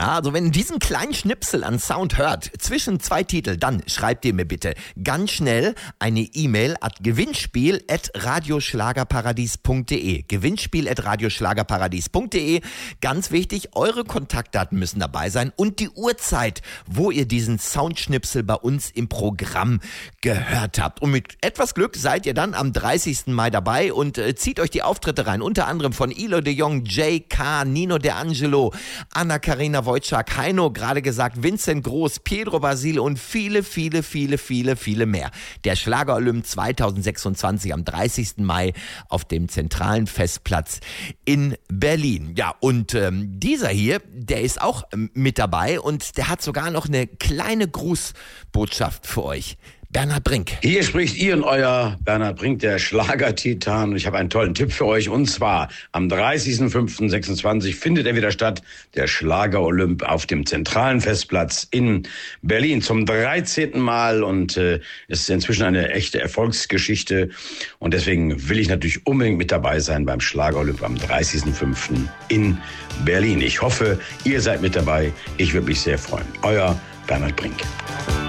Ja, also wenn ihr diesen kleinen Schnipsel an Sound hört, zwischen 2 Titel, dann schreibt ihr mir bitte ganz schnell eine E-Mail at gewinnspiel@radioschlagerparadies.de. Gewinnspiel@radioschlagerparadies.de. Ganz wichtig, eure Kontaktdaten müssen dabei sein und die Uhrzeit, wo ihr diesen Soundschnipsel bei uns im Programm gehört habt. Und mit etwas Glück seid ihr dann am 30. Mai dabei und zieht euch die Auftritte rein. Unter anderem von Ilo de Jong, J.K., Nino De Angelo, Anna-Karina Wojcik, Heino, gerade gesagt, Vincent Groß, Pedro Basile und viele mehr. Der Schlager-Olymp 2026 am 30. Mai auf dem zentralen Festplatz in Berlin. Ja, und dieser hier, der ist auch mit dabei und der hat sogar noch eine kleine Grußbotschaft für euch. Bernhard Brink. Hier spricht ihr und euer Bernhard Brink, der Schlagertitan. Und ich habe einen tollen Tipp für euch. Und zwar am 30.05.26 findet er wieder statt, der Schlager-Olymp auf dem zentralen Festplatz in Berlin zum 13. Mal. Und es ist inzwischen eine echte Erfolgsgeschichte. Und deswegen will ich natürlich unbedingt mit dabei sein beim Schlager-Olymp am 30.05. in Berlin. Ich hoffe, ihr seid mit dabei. Ich würde mich sehr freuen. Euer Bernhard Brink.